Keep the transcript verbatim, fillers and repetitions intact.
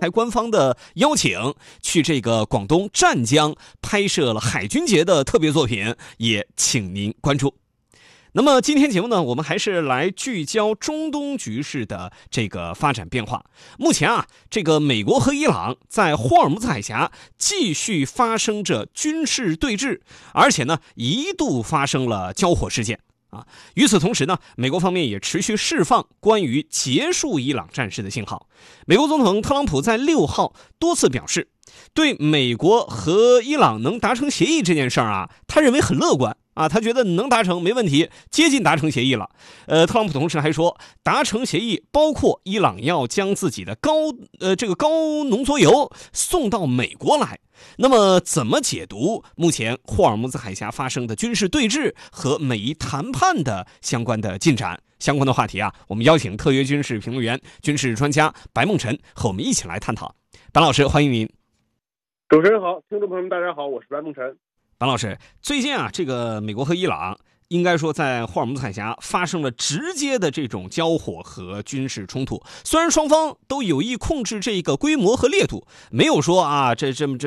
台官方的邀请，去这个广东湛江拍摄了海军节的特别作品，也请您关注。那么今天节目呢，我们还是来聚焦中东局势的这个发展变化。目前啊，这个美国和伊朗在霍尔木兹海峡继续发生着军事对峙，而且呢，一度发生了交火事件啊。与此同时呢，美国方面也持续释放关于结束伊朗战事的信号。美国总统特朗普在六号多次表示，对美国和伊朗能达成协议这件事儿啊，他认为很乐观。啊，他觉得能达成没问题，接近达成协议了。呃，特朗普同时还说，达成协议包括伊朗要将自己的高呃这个高浓缩铀送到美国来。那么，怎么解读目前霍尔木兹海峡发生的军事对峙和美伊谈判的相关的进展？相关的话题啊，我们邀请特约军事评论员、军事专家白梦辰和我们一起来探讨。白老师，欢迎您。 主持人好，听众朋友们大家好，我是白梦辰。 白老师，最近啊，这个美国和伊朗应该说在霍尔木兹海峡发生了直接的这种交火和军事冲突。虽然双方都有意控制这个规模和烈度，没有说啊这这么这